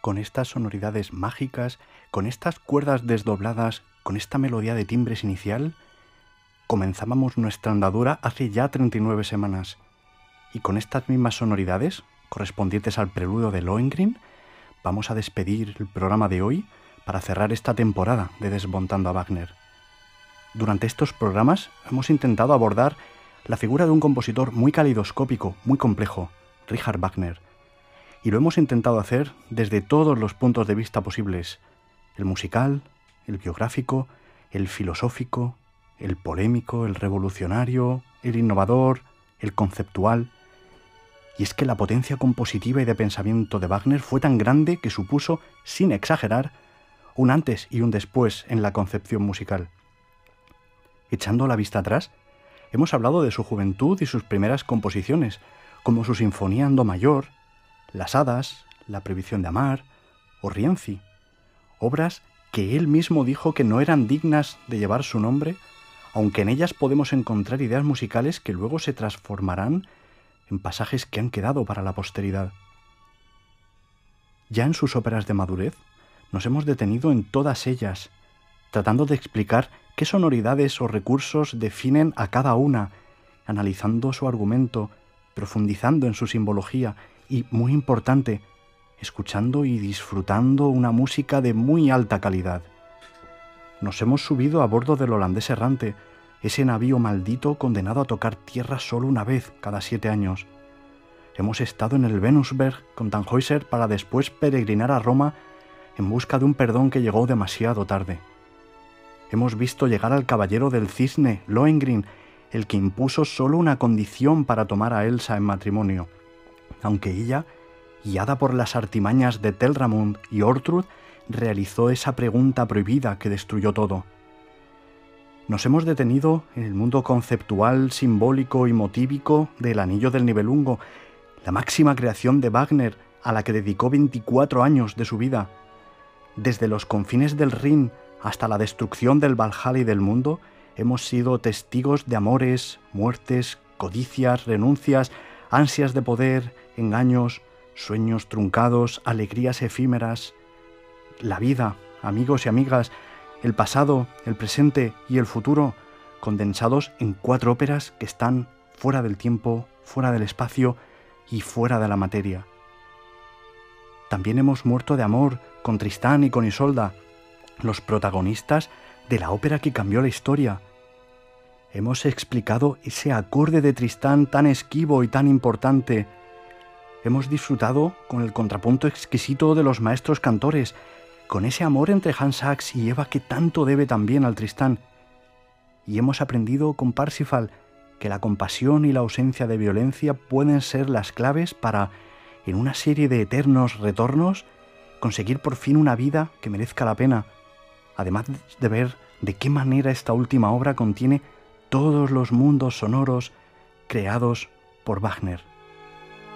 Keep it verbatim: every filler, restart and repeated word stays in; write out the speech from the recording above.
con estas sonoridades mágicas, con estas cuerdas desdobladas, con esta melodía de timbres inicial, comenzábamos nuestra andadura hace ya treinta y nueve semanas. Y con estas mismas sonoridades, correspondientes al preludio de Lohengrin, vamos a despedir el programa de hoy para cerrar esta temporada de Desmontando a Wagner. Durante estos programas hemos intentado abordar la figura de un compositor muy calidoscópico, muy complejo, Richard Wagner. Y lo hemos intentado hacer desde todos los puntos de vista posibles: el musical, el biográfico, el filosófico, el polémico, el revolucionario, el innovador, el conceptual. Y es que la potencia compositiva y de pensamiento de Wagner fue tan grande que supuso, sin exagerar, un antes y un después en la concepción musical. Echando la vista atrás, hemos hablado de su juventud y sus primeras composiciones, como su Sinfonía en Do mayor, Las Hadas, La Prohibición de Amar o Rienzi, obras que él mismo dijo que no eran dignas de llevar su nombre, aunque en ellas podemos encontrar ideas musicales que luego se transformarán en pasajes que han quedado para la posteridad. Ya en sus óperas de madurez, nos hemos detenido en todas ellas, tratando de explicar qué sonoridades o recursos definen a cada una, analizando su argumento, profundizando en su simbología y, muy importante, escuchando y disfrutando una música de muy alta calidad. Nos hemos subido a bordo del holandés errante, ese navío maldito condenado a tocar tierra solo una vez cada siete años. Hemos estado en el Venusberg con Tannhäuser para después peregrinar a Roma en busca de un perdón que llegó demasiado tarde. Hemos visto llegar al caballero del cisne, Lohengrin, el que impuso solo una condición para tomar a Elsa en matrimonio, aunque ella, guiada por las artimañas de Telramund y Ortrud, realizó esa pregunta prohibida que destruyó todo. Nos hemos detenido en el mundo conceptual, simbólico y motívico del Anillo del Nibelungo, la máxima creación de Wagner, a la que dedicó veinticuatro años de su vida. Desde los confines del Rin hasta la destrucción del Valhalla y del mundo, hemos sido testigos de amores, muertes, codicias, renuncias, ansias de poder, engaños, sueños truncados, alegrías efímeras. La vida, amigos y amigas, el pasado, el presente y el futuro, condensados en cuatro óperas que están fuera del tiempo, fuera del espacio y fuera de la materia. También hemos muerto de amor con Tristán y con Isolda, los protagonistas de la ópera que cambió la historia. Hemos explicado ese acorde de Tristán tan esquivo y tan importante. Hemos disfrutado con el contrapunto exquisito de los maestros cantores, con ese amor entre Hans Sachs y Eva que tanto debe también al Tristán. Y hemos aprendido con Parsifal que la compasión y la ausencia de violencia pueden ser las claves para, en una serie de eternos retornos, conseguir por fin una vida que merezca la pena, además de ver de qué manera esta última obra contiene todos los mundos sonoros creados por Wagner.